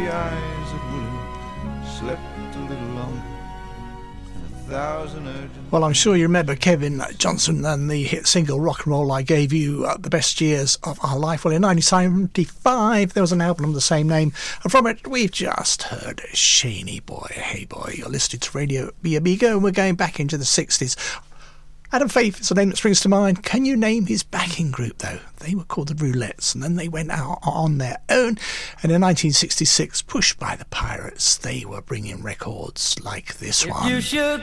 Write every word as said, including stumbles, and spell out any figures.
weary eyes that would have slept a little longer. A thousand urgent... Well, I'm sure you remember Kevin Johnson and the hit single Rock and Roll I Gave You, uh, the best years of our life. Well, in nineteen seventy-five, there was an album of the same name. And from it, we've just heard Shaney Boy. Hey, boy, you're listening to Radio B Amigo, and we're going back into the sixties. Adam Faith is the name that springs to mind. Can you name his backing group, though? They were called the Roulettes, and then they went out on their own. And in nineteen sixty-six, pushed by the Pirates, they were bringing records like this if one. You should